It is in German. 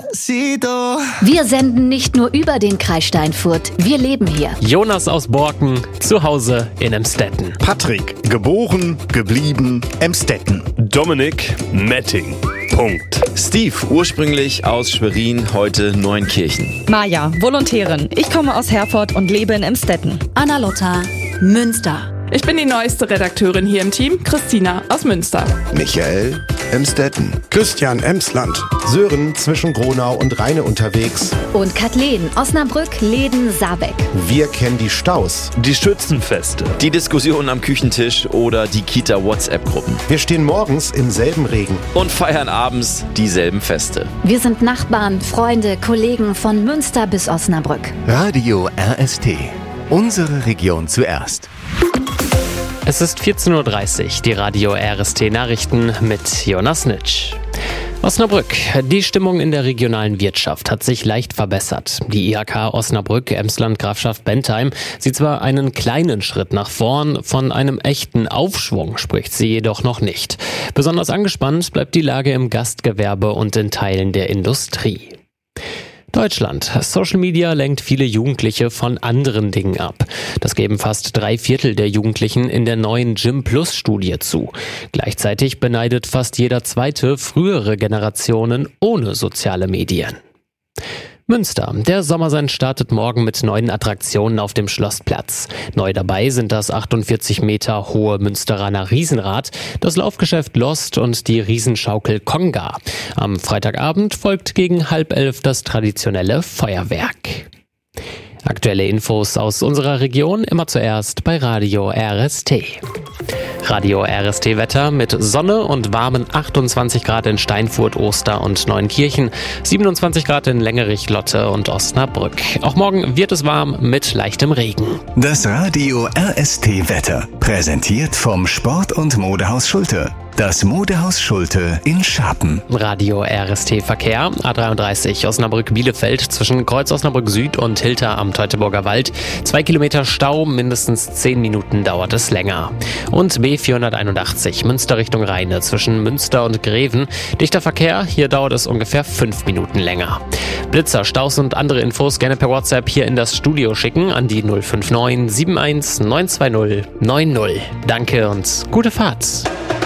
Despacito. Wir senden nicht nur über den Kreis Steinfurt, wir leben hier. Jonas aus Borken, zu Hause in Emstetten. Patrick, geboren, geblieben, Emstetten. Dominik, Metting. Punkt. Steve, ursprünglich aus Schwerin, heute Neunkirchen. Maja, Volontärin. Ich komme aus Herford und lebe in Emstetten. Anna-Lotta, Münster. Ich bin die neueste Redakteurin hier im Team, Christina aus Münster. Michael, Emstetten. Christian, Emsland. Sören, zwischen Gronau und Rheine unterwegs. Und Kathleen, Osnabrück, Läden, Saarbeck. Wir kennen die Staus, Die Schützenfeste. Die Diskussionen am Küchentisch oder die Kita-WhatsApp-Gruppen. wir stehen morgens im selben Regen. Und feiern abends dieselben Feste. Wir sind Nachbarn, Freunde, Kollegen von Münster bis Osnabrück. Radio RST. Unsere Region zuerst. Es ist 14.30 Uhr, die Radio RST Nachrichten mit Jonas Nitsch. Osnabrück. Die Stimmung in der regionalen Wirtschaft hat sich leicht verbessert. Die IHK Osnabrück, Emsland, Grafschaft Bentheim sieht zwar einen kleinen Schritt nach vorn, von einem echten Aufschwung spricht sie jedoch noch nicht. Besonders angespannt bleibt die Lage im Gastgewerbe und in Teilen der Industrie. Deutschland. Social Media lenkt viele Jugendliche von anderen Dingen ab. Das geben fast 3/4 der Jugendlichen in der neuen Gym-Plus-Studie zu. Gleichzeitig beneidet fast jeder Zweite frühere Generationen ohne soziale Medien. Münster. Der Sommersein startet morgen mit neuen Attraktionen auf dem Schlossplatz. Neu dabei sind das 48 Meter hohe Münsteraner Riesenrad, das Laufgeschäft Lost und die Riesenschaukel Konga. Am Freitagabend folgt gegen 10:30 das traditionelle Feuerwerk. Aktuelle Infos aus unserer Region immer zuerst bei Radio RST. Radio RST Wetter mit Sonne und warmen 28 Grad in Steinfurt, Oster und Neunkirchen, 27 Grad in Lengerich, Lotte und Osnabrück. Auch morgen wird es warm mit leichtem Regen. Das Radio RST Wetter. Präsentiert vom Sport- und Modehaus Schulte. Das Modehaus Schulte in Scharpen. Radio RST Verkehr, A33 Osnabrück-Bielefeld zwischen Kreuz Osnabrück Süd und Hilter am Teutoburger Wald. 2 Kilometer Stau, mindestens 10 Minuten dauert es länger. Und B481 Münster Richtung Rheine zwischen Münster und Greven. Dichter Verkehr, hier dauert es ungefähr 5 Minuten länger. Blitzer, Staus und andere Infos gerne per WhatsApp hier in das Studio schicken an die 059 71 920 90. Danke und gute Fahrt.